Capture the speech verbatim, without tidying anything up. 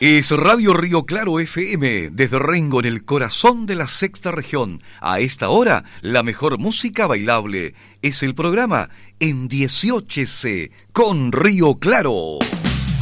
Es Radio Río Claro F M, desde Rengo, en el corazón de la sexta región. A esta hora, la mejor música bailable. Es el programa En dieciocho C, con Río Claro.